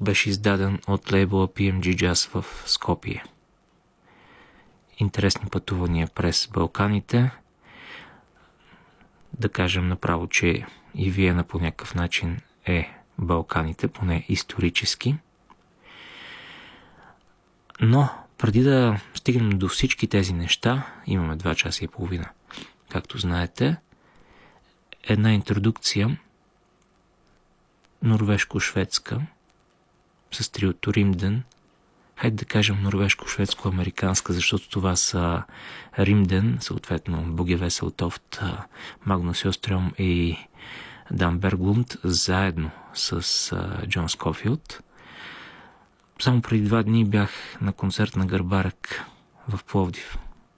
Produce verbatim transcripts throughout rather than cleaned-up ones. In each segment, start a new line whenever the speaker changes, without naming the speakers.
беше издаден от лейбъла Пи Ем Джи Jazz в Скопие. Интересни пътувания през Балканите. Да кажем направо, че и Виена по някакъв начин е Балканите, поне исторически. Но преди да стигнем до всички тези неща, имаме два часа и половина. Както знаете, една интродукция норвежко-шведска с триото Римден. Хайде да кажем норвежко-шведско-американска, защото това са Римден, съответно Боге Веселтофт, Магнус Йострем и Дан Берглунд, заедно с Джон Скофилд. Само преди два дни бях на концерт на Гърбарък в Пловдив.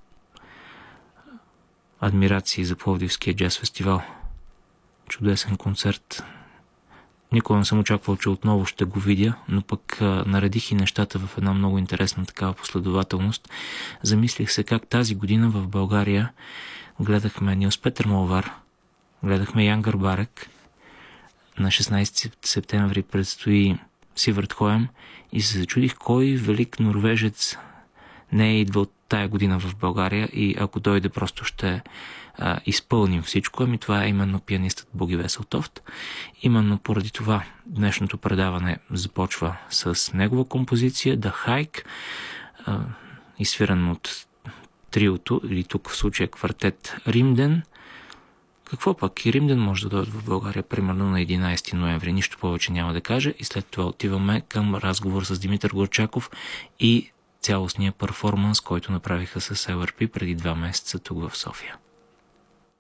Адмирации за Пловдивския джаз фестивал. Чудесен концерт. Никога не съм очаквал, че отново ще го видя, но пък а, наредих и нещата в една много интересна такава последователност. Замислих се как тази година в България гледахме Нилс Петър Молвар, гледахме Ян Гърбарък. На шестнайсети септември предстои Сивърт Хоем и се зачудих кой велик норвежец не е идвал тая година в България и ако дойде просто ще а, изпълним всичко. Ами това е именно пианистът Боги Веселтофт. Именно поради това днешното предаване започва с негова композиция The Hike, а, изсвиран от триото, или тук в случая квартет Римден. Какво пък? И Римден може да дойде в България примерно на единайсети ноември. Нищо повече няма да кажа и след това отиваме към разговор с Димитър Горчаков и цялостния перформанс, който направиха с Ел Ар Пи преди два месеца тук в София.